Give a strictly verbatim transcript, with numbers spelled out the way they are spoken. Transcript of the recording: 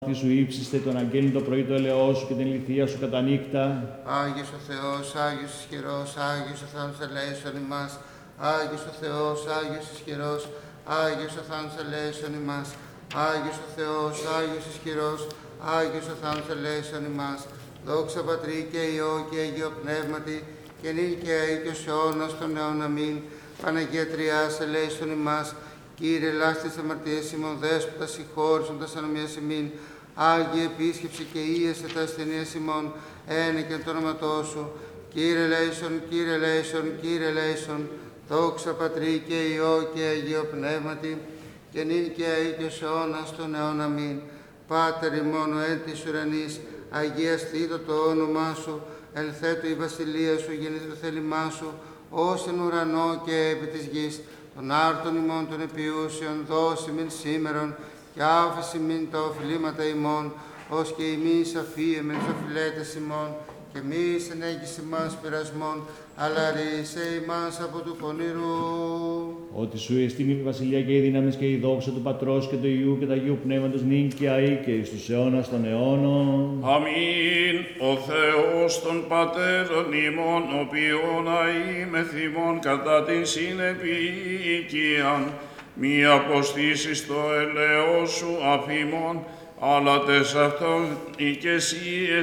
Τι σου ύψιστε τον αγγέλιν το πρωί το ελαιό σου και την ηλιθεία σου κατά νύχτα. Άγιος ο Θεός, Άγιος ισχυρός, Άγιος ο Θάνος ελέησον ημάς. Άγιος ο Θεός, Άγιος ισχυρός, Άγιος ο Θάνος ελέησον ημάς. Άγιος ο Θεός, Άγιος ισχυρός, Άγιος ο Θάνος ελέησον ημάς. Δόξα Πατρί και Υιό και Αγίο Πνεύματι, και νυν και αεί και ως αιώνας των αιών αμήν. Παναγία Τριάς ελέησον ημάς. Κύριε, ελάστε τις αμαρτίες ημών, Δέσποτα συγχώρησον τας ανομίας ημίν. Άγιε επίσκεψε και ίεσε τα ασθενείας ημών, ένεκεν το όνοματό σου. Κύριε ελέησον, Κύριε ελέησον, Κύριε ελέησον. Δόξα Πατρί και Υιό και Αγίο Πνεύματι, και νυν και αεί και ως αιώνας των αιών αμήν. Πάτερ ημών ο εν της ουρανής, αγιαστήτω το όνομά σου, ελθέτω η βασιλεία σου, γεννήτω το θέλημά σου, ως εν ουρανό και επί της γης. Των άρτων ημών των επιούσεων δώσει μην σήμερον, και άφηση μην τα οφειλήματα ημών, ως και εμείς αφίεμεν τους οφειλέτες ημών, και μη ενέγγιση ημάς πειρασμών, αλλά ρίσε ημάς από του πονηρού. Ότι σου εστίν η βασιλεία και η δύναμη και η δόξα του Πατρός και του Υιού και του Αγίου Πνεύματος νυν και αεί και εις τους αιώνας των αιώνων. Αμήν. Ο Θεός των Πατέρων ημών, οποίον αείμεθ ημών κατά την συνεπίοικιαν, μη αποστήσεις το ελαιό σου αφήμων, αλλά τες αυτόν οικεσίες